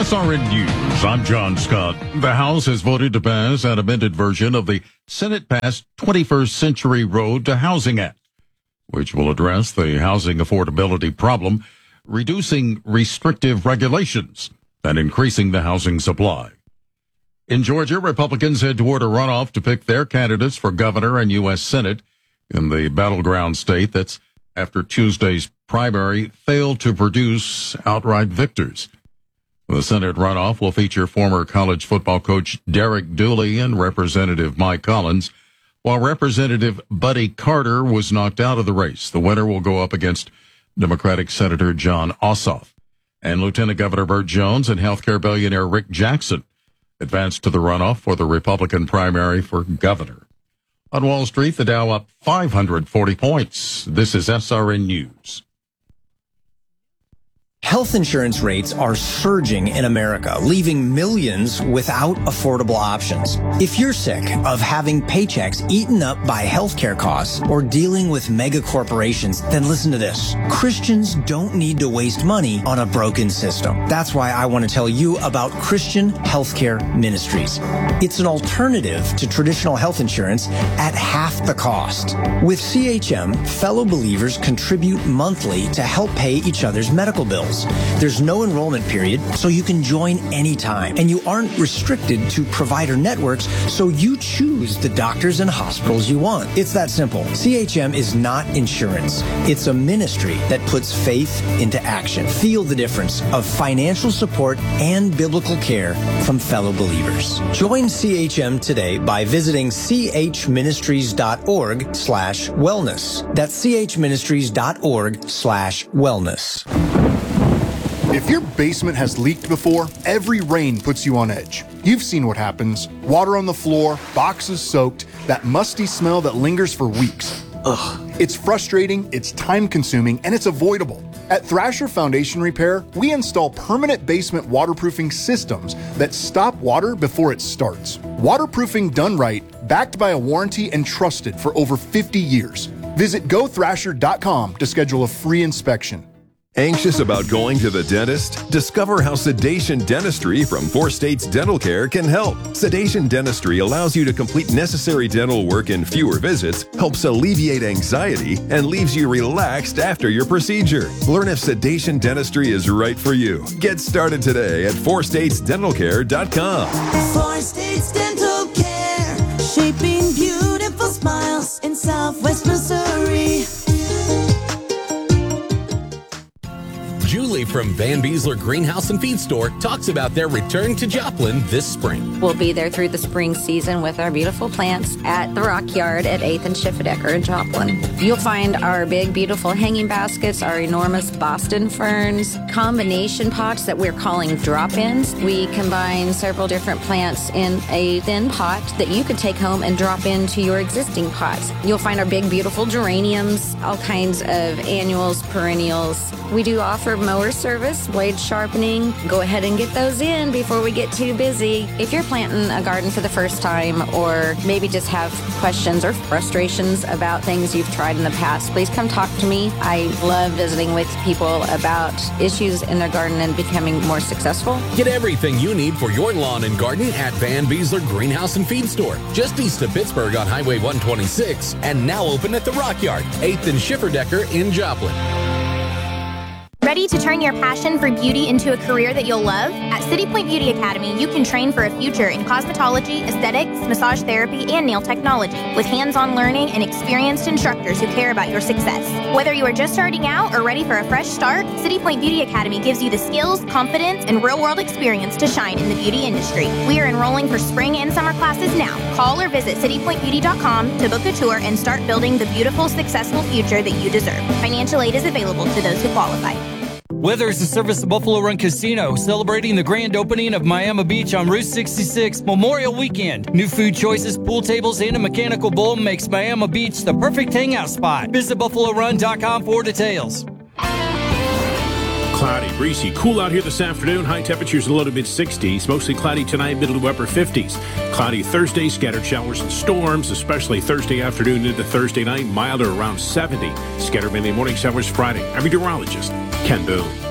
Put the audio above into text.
SRN News, I'm John Scott. The House has voted to pass an amended version of the Senate-passed 21st Century Road to Housing Act, which will address the housing affordability problem, reducing restrictive regulations and increasing the housing supply. In Georgia, Republicans head toward a runoff to pick their candidates for governor and U.S. Senate in the battleground state that's, after Tuesday's primary, failed to produce outright victors. The Senate runoff will feature former college football coach Derek Dooley and Representative Mike Collins, while Representative Buddy Carter was knocked out of the race. The winner will go up against Democratic Senator Jon Ossoff. And Lieutenant Governor Burt Jones and healthcare billionaire Rick Jackson advanced to the runoff for the Republican primary for governor. On Wall Street, the Dow up 540 points. This is SRN News. Health insurance rates are surging in America, leaving millions without affordable options. If you're sick of having paychecks eaten up by healthcare costs or dealing with mega corporations, then listen to this. Christians don't need to waste money on a broken system. That's why I want to tell you about Christian Healthcare Ministries. It's an alternative to traditional health insurance at half the cost. With CHM, fellow believers contribute monthly to help pay each other's medical bills. There's no enrollment period, so you can join anytime. And you aren't restricted to provider networks, so you choose the doctors and hospitals you want. It's that simple. CHM is not insurance. It's a ministry that puts faith into action. Feel the difference of financial support and biblical care from fellow believers. Join CHM today by visiting chministries.org/wellness. That's chministries.org/wellness. If your basement has leaked before, every rain puts you on edge. You've seen what happens. Water on the floor, boxes soaked, that musty smell that lingers for weeks. Ugh. It's frustrating, it's time-consuming, and it's avoidable. At Thrasher Foundation Repair, we install permanent basement waterproofing systems that stop water before it starts. Waterproofing done right, backed by a warranty and trusted for over 50 years. Visit GoThrasher.com to schedule a free inspection. Anxious about going to the dentist? Discover how Sedation Dentistry from 4 States Dental Care can help. Sedation Dentistry allows you to complete necessary dental work in fewer visits, helps alleviate anxiety, and leaves you relaxed after your procedure. Learn if Sedation Dentistry is right for you. Get started today at 4statesdentalcare.com. 4 States Dental Care, shaping beautiful smiles in Southwest Missouri. Julie from Van Beesler Greenhouse and Feed Store talks about their return to Joplin this spring. We'll be there through the spring season with our beautiful plants at the Rock Yard at 8th and Schifferdecker in Joplin. You'll find our big, beautiful hanging baskets, our enormous Boston ferns, combination pots that we're calling drop-ins. We combine several different plants in a thin pot that you could take home and drop into your existing pots. You'll find our big, beautiful geraniums, all kinds of annuals, perennials. We do offer mower service, blade sharpening. Go ahead and get those in before we get too busy. If you're planting a garden for the first time, or maybe just have questions or frustrations about things you've tried in the past, please come talk to me. I love visiting with people about issues in their garden and becoming more successful. Get everything you need for your lawn and garden at Van Beesler Greenhouse and Feed Store, just east of Pittsburgh on Highway 126, and now open at the Rock Yard, 8th and Schifferdecker in Joplin. Ready to turn your passion for beauty into a career that you'll love? At City Point Beauty Academy, you can train for a future in cosmetology, aesthetics, massage therapy, and nail technology with hands-on learning and experienced instructors who care about your success. Whether you are just starting out or ready for a fresh start, City Point Beauty Academy gives you the skills, confidence, and real-world experience to shine in the beauty industry. We are enrolling for spring and summer classes now. Call or visit citypointbeauty.com to book a tour and start building the beautiful, successful future that you deserve. Financial aid is available to those who qualify. Weather is the service of Buffalo Run Casino, celebrating the grand opening of Miami Beach on Route 66 Memorial Weekend. New food choices, pool tables, and a mechanical bull makes Miami Beach the perfect hangout spot. Visit BuffaloRun.com for details. Cloudy, breezy, cool out here this afternoon. High temperatures in the low to mid-60s. Mostly cloudy tonight, middle to upper 50s. Cloudy Thursday, scattered showers and storms, especially Thursday afternoon into Thursday night. Milder around 70. Scattered mainly morning showers Friday. I'm meteorologist Ken Boone.